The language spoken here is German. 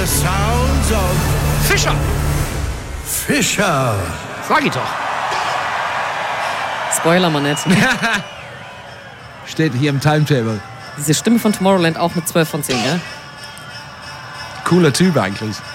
the sounds of Fischer. Fischer. Sag ich doch. Spoiler mal nicht. Steht hier im Timetable. Diese Stimme von Tomorrowland auch mit 12 von 10, ja? Cooler Typ eigentlich.